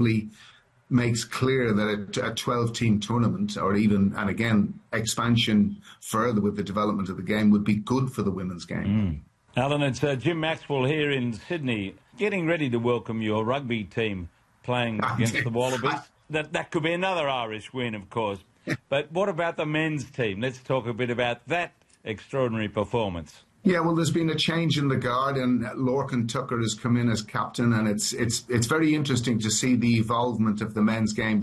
probably makes clear that a 12-team tournament, or even, and again, expansion further with the development of the game, would be good for the women's game. Alan, it's Jim Maxwell here in Sydney, getting ready to welcome your rugby team playing against the Wallabies. That could be another Irish win, of course. But what about the men's team? Let's talk a bit about that extraordinary performance. Yeah, well, there's been a change in the guard, and Lorcan Tucker has come in as captain, and it's very interesting to see the evolvement of the men's game.